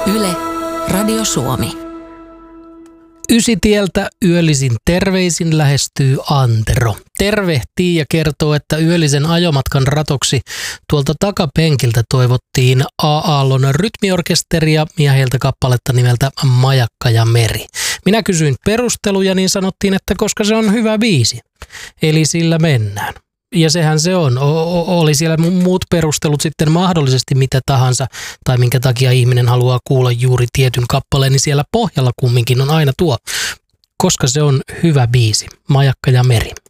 Yle, Radio Suomi. Ysitieltä yöllisin terveisin lähestyy Antero. Tervehtii ja kertoo, että yöllisen ajomatkan ratoksi tuolta takapenkiltä toivottiin A-Aallon rytmiorkesteria ja heiltä kappaletta nimeltä Majakka ja meri. Minä kysyin perusteluja, niin sanottiin, että koska se on hyvä biisi. Eli sillä mennään. Ja sehän se on. Oli siellä muut perustelut sitten mahdollisesti mitä tahansa, tai minkä takia ihminen haluaa kuulla juuri tietyn kappaleen, niin siellä pohjalla kumminkin on aina tuo, koska se on hyvä biisi. Majakka ja meri.